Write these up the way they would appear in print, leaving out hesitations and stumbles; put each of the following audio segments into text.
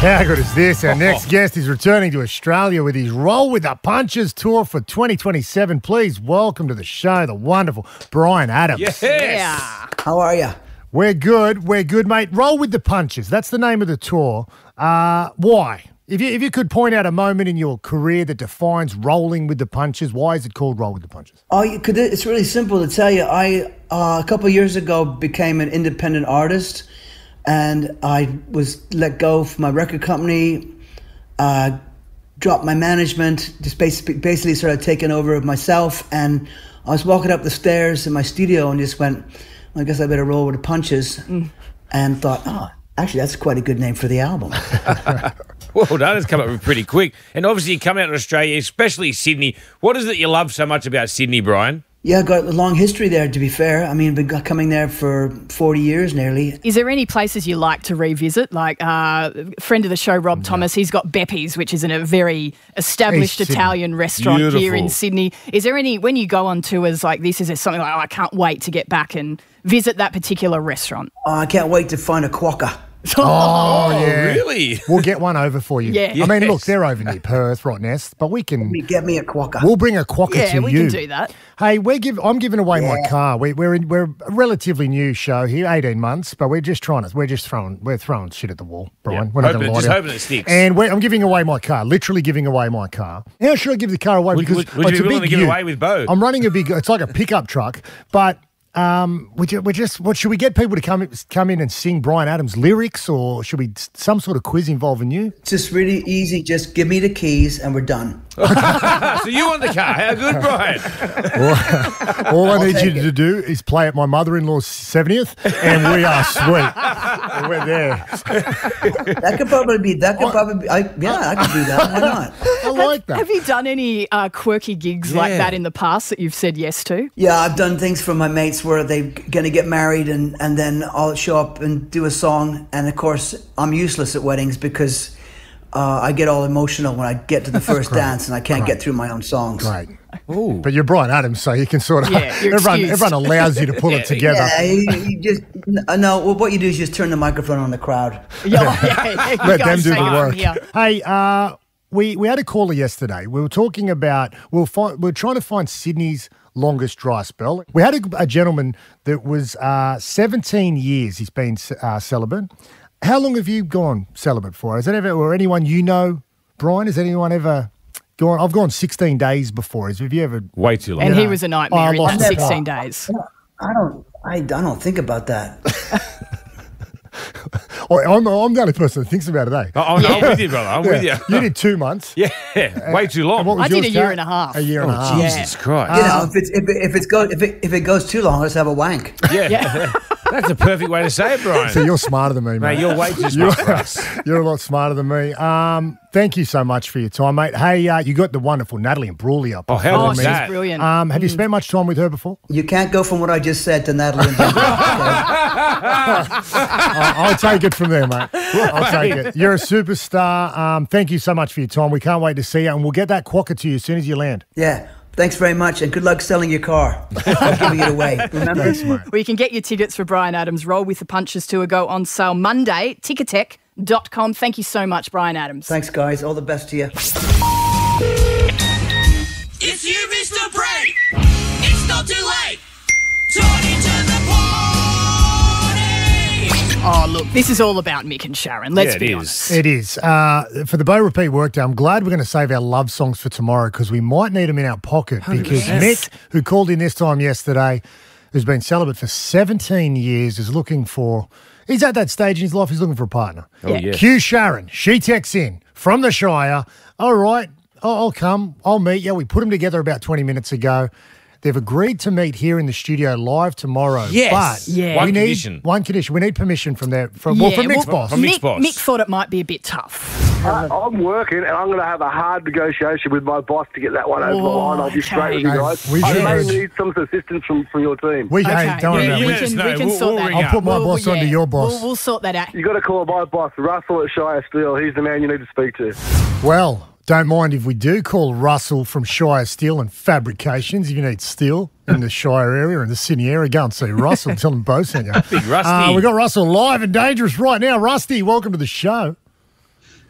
How good is this? Our next guest is returning to Australia with his Roll with the Punches tour for 2027. Please welcome to the show the wonderful Bryan Adams. Yes. Yeah. How are you? We're good, mate. Roll with the Punches. That's the name of the tour. Why? If you could point out a moment in your career that defines rolling with the punches, why is it called Roll with the Punches? It's really simple to tell you. I a couple of years ago became an independent artist, and I was let go from my record company, dropped my management, just basically started taking over of myself. And I was walking up the stairs in my studio and just went, I guess I better roll with the punches, and thought, actually, that's quite a good name for the album. Well done. It's come up with pretty quick. And obviously you come out to Australia, especially Sydney. What is it you love so much about Sydney, Bryan? Yeah, I've got a long history there, to be fair. I mean, been coming there for 40 years nearly. Is there any places you like to revisit? Like friend of the show, Rob Thomas, he's got Beppy's, which is in a very established East Sydney. Italian restaurant here in Beautiful. Sydney. Is there any, when you go on tours like this, is there something like, I can't wait to get back and visit that particular restaurant? I can't wait to find a quokka. Oh, yeah. Really? We'll get one over for you. Yeah. I mean, Yes. look, they're over near Perth, Rottnest, but we can... Get me a quokka. We'll bring a quokka to Yeah, you. we can do that. Hey, I'm giving away my car. We're a relatively new show here, 18 months, but we're throwing shit at the wall, Bryan. Yeah. We're not going to lie Just to you. hoping it sticks. And I'm giving away my car, literally giving away my car. How should I give the car away? Would Because you it's be a willing big to give ute. away with Bo? I'm running it's like a pickup truck, but should we get people to come in and sing Bryan Adams lyrics, or should we some sort of quiz involving you? It's just really easy. Just give me the keys and we're done. So you want the car. How good, Bryan? All I need you take to do is play at my mother-in-law's 70th, and we are sweet. We're there. I could probably do that. Why not? I like that. Have you done any quirky gigs like Yeah. that in the past that you've said yes to? Yeah, I've done things for my mates where they're going to get married and then I'll show up and do a song. And of course, I'm useless at weddings because I get all emotional when I get to the first dance and I can't get through my own songs. Great. But you're Bryan Adams, so you can sort of... Yeah, you're excused. everyone allows you to pull it together. Yeah, you just no. What you do is just turn the microphone on the crowd. Yeah, you Let them guys do take the it work. from here. Hey, we had a caller yesterday. We were talking about... we're trying to find Sydney's longest dry spell. We had a gentleman that was 17 years he's been celibate. How long have you gone celibate for? Has it ever, or anyone you know, Bryan, has anyone ever gone? I've gone 16 days before. Have you ever? Way too long. And Yeah. he was a nightmare in lost that it. 16 days. I don't think about that. I'm the only person that thinks about it, eh? I'm with you, brother. I'm with you. You did 2 months. Yeah, way too long. And what was I did yours, a year Kat? and a half. A year and a half. Jesus Christ. You know, if it goes too long, let's have a wank. Yeah. That's a perfect way to say it, Bryan. So you're smarter than me, mate. Mate, you're way too smart for us. You're a lot smarter than me. Thank you so much for your time, mate. Hey, you got the wonderful Natalie Imbruglia. Oh, how Oh, was she's that? brilliant. Have you spent much time with her before? You can't go from what I just said to Natalie. And I'll take it from there, mate. I'll take it. You're a superstar. Thank you so much for your time. We can't wait to see you, and we'll get that quokka to you as soon as you land. yeah. Thanks very much, and good luck selling your car. I'm giving it away. Remember? Thanks, mate. Well, you can get your tickets for Bryan Adams' Roll with the Punches tour go on sale Monday, ticketek.com. Thank you so much, Bryan Adams. Thanks, guys. All the best to you. If you missed a break, it's not too late. Tony to the party. Oh, look, this is all about Mick and Sharon. Let's Yeah, be it honest. It is. For the Bo Repeat Workday, I'm glad we're going to save our love songs for tomorrow because we might need them in our pocket because Mick, who called in this time yesterday, who's been celibate for 17 years, is looking for... He's at that stage in his life, he's looking for a partner. Oh, yeah. Cue Sharon. She texts in from the Shire. All right, I'll come. I'll meet you. We put them together about 20 minutes ago. They've agreed to meet here in the studio live tomorrow. Yes. But Yeah. One we need condition. one condition. We need permission from Mick's boss. from Mick's boss. Mick thought it might be a bit tough. I'm working, and I'm going to have a hard negotiation with my boss to get that one over the line. I'll be straight with you okay. guys. We I should- may need some assistance from your team. Hey, Okay, don't worry yeah, about you we it. let us can, know. we can We'll sort that ring out. up. I'll put my boss onto your boss. We'll sort that out. You got to call my boss, Russell at Shire Steel. He's the man you need to speak to. Well, don't mind if we do call Russell from Shire Steel and Fabrications. If you need steel in the Shire area and the Sydney area, go and see Russell. Tell them both sent you. Big Rusty. We got Russell live and dangerous right now. Rusty, welcome to the show.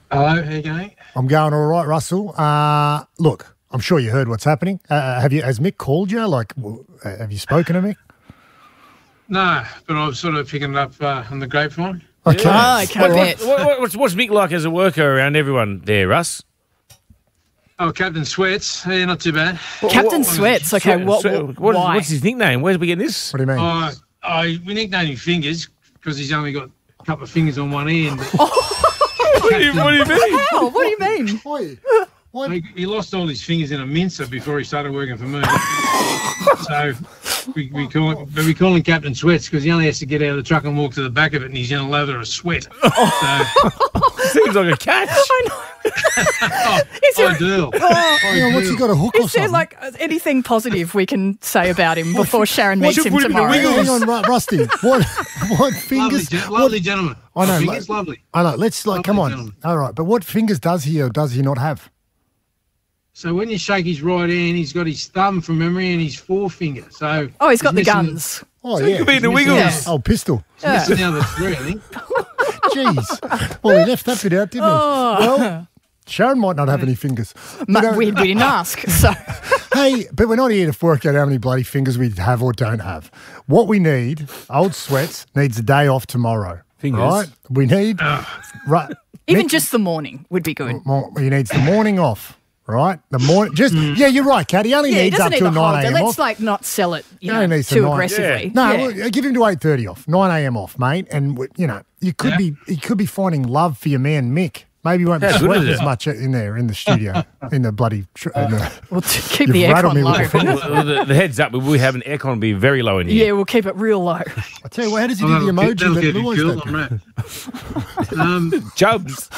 Hello, how you going? I'm going all right, Russell. Look, I'm sure you heard what's happening. Has Mick called you? Have you spoken to Mick? No, but I'm sort of picking it up on the grapevine. Okay. Oh, okay, I bet. What's Mick like as a worker around everyone there, Russ? Oh, Captain Sweats. Yeah, not too bad. Captain Sweats. Okay, why? What's his nickname? Where's we getting this? What do you mean? We nicknamed him Fingers because he's only got a couple of fingers on one end. What do you mean? How? What do you mean? What? He lost all his fingers in a mincer before he started working for me. So we call him Captain Sweats because he only has to get out of the truck and walk to the back of it and he's in a lather of sweat. Seems like a catch. I know. Ideal. What's he got a hook or Is there something? anything positive we can say about him before Sharon meets him put him in the tomorrow? Wiggles? Hang on, Rusty. What fingers? Lovely gentleman. I know. Fingers lovely. I know. Let's come on. Gentleman. All right, but what fingers does he or does he not have? So when you shake his right hand, he's got his thumb from memory and his forefinger. So Oh, he's got the missing- guns. Oh, So yeah. you could be in the Wiggles. Yeah. Oh, pistol. Missing the other three, I think. Jeez. Well, he left that bit out, didn't he? Well, Sharon might not have any fingers. We didn't ask, so Hey, but we're not here to work out how many bloody fingers we have or don't have. What we need, old Sweats needs a day off tomorrow. Fingers? Right? We need... Right. even just the morning would be good. He needs the morning off, right? The morning... Yeah, you're right, Kat. He only Yeah, he needs doesn't up need till the whole 9 day. a.m. Let's off. not sell it Yeah, he needs too to aggressively. No, Yeah. give him to 8:30 off, 9 a.m. off, mate. And, he could be finding love for your man, Mick. Maybe he won't be How good sweating is as it? much in the studio, in the bloody... We'll keep You've the rattled aircon me with low. the fingers. Well, the heads up, we have an aircon be very low in here. Yeah, we'll keep it real low. I tell you what, how does he do the emoji That'll that keep him Louis cool, did? I'm right. Chubs.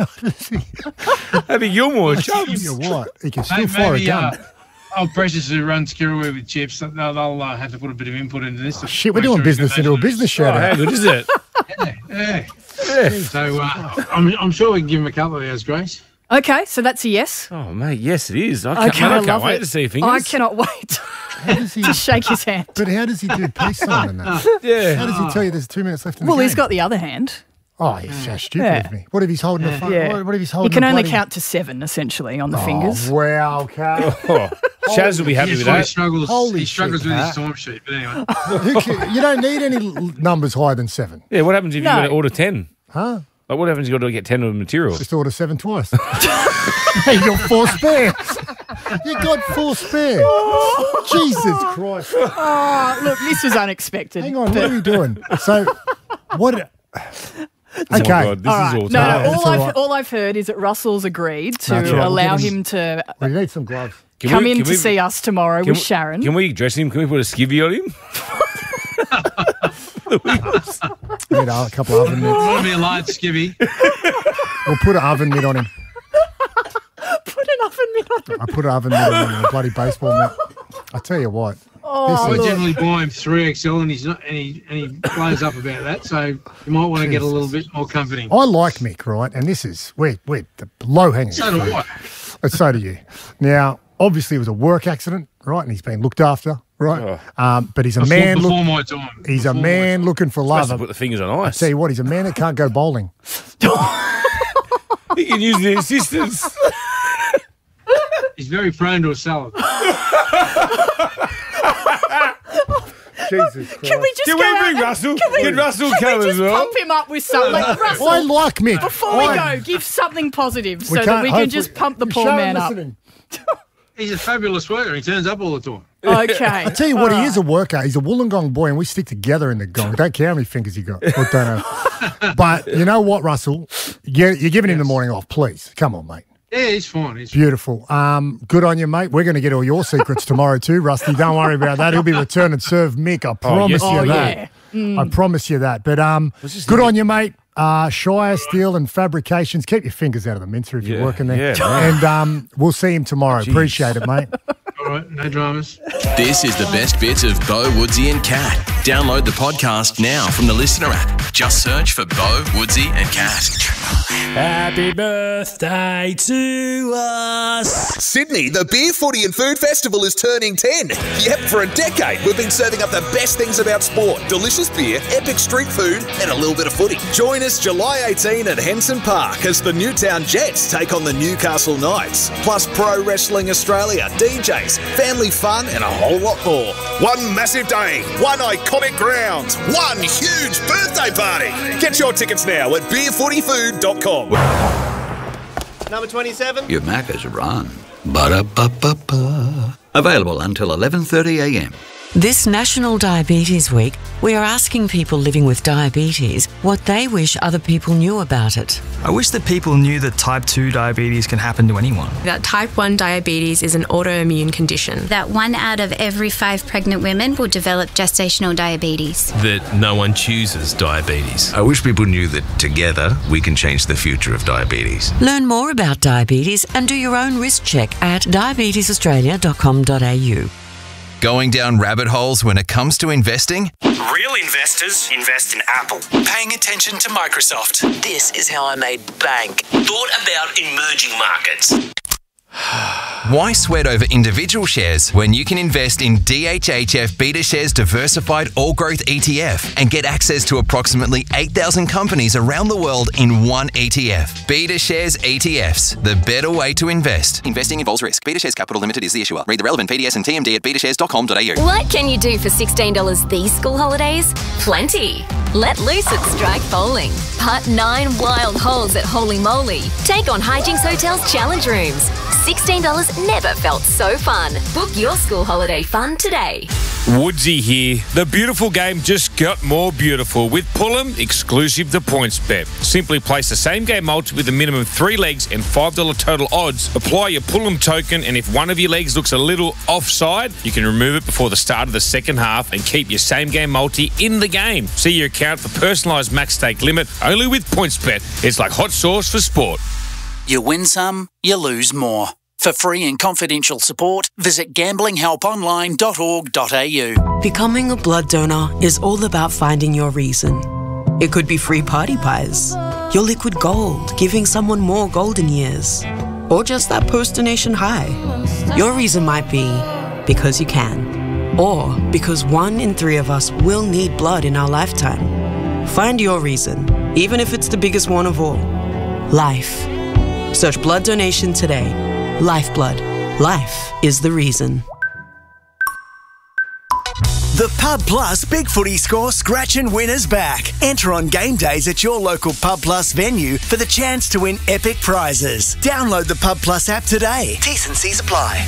Happy Gilmore, Tell Chubs. you what, he can still fire a Maybe gun. old Precious who runs Kirrawee with Chips, they'll have to put a bit of input into this. Shit, we're doing business into a business Oh, shout how out. good is it? Yeah. So I'm sure we can give him a couple of hours grace. Okay, so that's a yes. Oh, mate, yes, it is. I Okay, can't love wait it. to see your fingers. I cannot wait How does he, to shake his hand. but how does he do peace sign and that? How Yeah. does he tell you there's 2 minutes left in the Well, game? he's got the other hand. Oh, he's so stupid Yeah. with me. What if he's holding the phone? Yeah. What if he's He holding can the only bloody... count to 7, essentially, on the fingers. Oh, wow, Kat. Oh, Shaz will be happy with He that. struggles. Holy He struggles shit, with Pat. his time sheet. But anyway, You don't need any numbers higher than 7. Yeah, what happens if No. you got to order 10? Huh? Like, what happens if you got to get 10 of the material? Just order 7 twice. Hey, you got 4 spare. You got 4 spare. Jesus Christ. Oh, look, this was unexpected. Hang on, what are we doing? So, what... Oh, Okay. God, this All right. is all No, time. that's all right. all I've heard is that Russell's agreed to That's right. allow We'll give him to We need some gloves. Can come we- in can to we- see us tomorrow Can with we- Sharon. Can we dress him? Can we put a skivvy on him? We need a couple of oven mitts. might be a large skivvy. We'll put an oven mitt on him. Put an oven mitt on him. I put an oven mitt on him, a bloody baseball mitt. I tell you what. Oh, I this is, generally buy him 3XL, and he's not, and he blows up about that. So you might want to get a little bit more comforting. I like Mick, right? And this is, we're the low hanging. So do I. So do you. Now, obviously, it was a work accident, right? And he's been looked after, right? But he's a man. Before my time. He's a Before my man time. looking for Supposed love. to put the fingers on ice. Tell you what, he's a man that can't go bowling. He can use the assistants. He's very prone to a salad. Jesus Christ. can we just Can go we out bring and- Russell? Can we, Get Russell can come we as just well. pump him up with something? Like, Russell, I like Mick. before we go, give something positive so that can't- we can hopefully- just pump the poor Sharon man up. listening. He's a fabulous worker. He turns up all the time. Okay. I tell you what, he is a worker. He's a Wollongong boy, and we stick together in the gong. Don't care how many fingers you got. Or don't know. But you know what, Russell? You're giving him the morning off, please. Come on, mate. Yeah, he's fine. Beautiful. Good on you, mate. We're going to get all your secrets tomorrow too, Rusty. Don't worry about that. He'll be return and serve Mick. I promise yes. you Oh, that. yeah. I promise you that. But good on you, mate. Shire Steel and Fabrications. Keep your fingers out of the mincer if you're Yeah, working there. yeah, And we'll see him tomorrow. Appreciate it, mate. All right, no dramas. This is the best bits of Bo, Woodsy and Cat. Download the podcast now from the Listener app. Just search for Bo, Woodsy and Cat. Happy birthday to us. Sydney, the Beer, Footy and Food Festival is turning 10. Yep, for a decade we've been serving up the best things about sport. Delicious beer, epic street food and a little bit of footy. Join us July 18 at Henson Park as the Newtown Jets take on the Newcastle Knights. Plus Pro Wrestling Australia, DJs, family fun and a whole lot more. One massive day, one iconic ground, one huge birthday party. Get your tickets now at beerfootyfood.com. Number 27. Your Macca's run. Ba-da-ba-ba-ba. Available until 11:30am. This National Diabetes Week, we are asking people living with diabetes what they wish other people knew about it. I wish that people knew that type 2 diabetes can happen to anyone. That type 1 diabetes is an autoimmune condition. That 1 out of every 5 pregnant women will develop gestational diabetes. That no one chooses diabetes. I wish people knew that together we can change the future of diabetes. Learn more about diabetes and do your own risk check at diabetesaustralia.com.au. Going down rabbit holes when it comes to investing? Real investors invest in Apple. Paying attention to Microsoft. This is how I made bank. Thought about emerging markets. Why sweat over individual shares when you can invest in DHHF BetaShares Diversified All Growth ETF and get access to approximately 8,000 companies around the world in one ETF? BetaShares ETFs, the better way to invest. Investing involves risk. BetaShares Capital Limited is the issuer. Read the relevant PDS and TMD at betashares.com.au. What can you do for $16 these school holidays? Plenty. Let loose at Strike Bowling. Putt 9 wild holes at Holy Moly. Take on Hijinks Hotel's challenge rooms. $16 never felt so fun. Book your school holiday fun today. Woodsy here. The beautiful game just got more beautiful with Pullum exclusive to PointsBet. Simply place the same game multi with a minimum 3 legs and $5 total odds. Apply your Pullum token, and if one of your legs looks a little offside, you can remove it before the start of the second half and keep your same game multi in the game. See your account for personalised max stake limit only with PointsBet. It's like hot sauce for sport. You win some, you lose more. For free and confidential support, visit gamblinghelponline.org.au. Becoming a blood donor is all about finding your reason. It could be free party pies, your liquid gold, giving someone more golden years, or just that post-donation high. Your reason might be because you can, or because 1 in 3 of us will need blood in our lifetime. Find your reason, even if it's the biggest one of all. Life. Search blood donation today. Lifeblood. Life is the reason. The Pub Plus Big Footy Score Scratch and Win is back. Enter on game days at your local Pub Plus venue for the chance to win epic prizes. Download the Pub Plus app today. T's and C's apply.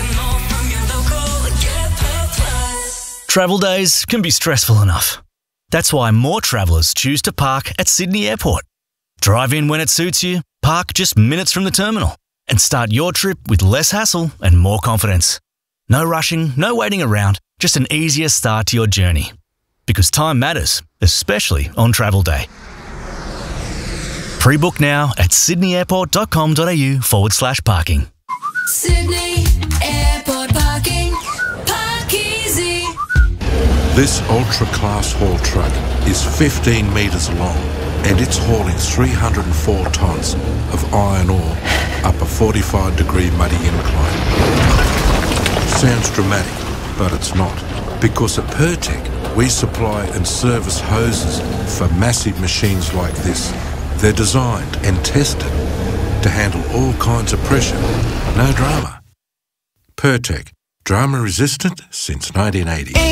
Travel days can be stressful enough. That's why more travellers choose to park at Sydney Airport. Drive in when it suits you, park just minutes from the terminal, and start your trip with less hassle and more confidence. No rushing, no waiting around, just an easier start to your journey. Because time matters, especially on travel day. Pre-book now at sydneyairport.com.au/parking. Sydney Airport parking. Park easy. This ultra-class haul truck is 15 metres long and it's hauling 304 tonnes of iron ore up a 45-degree muddy incline. Sounds dramatic, but it's not. Because at Pertec, we supply and service hoses for massive machines like this. They're designed and tested to handle all kinds of pressure. No drama. Pertec, drama resistant since 1980.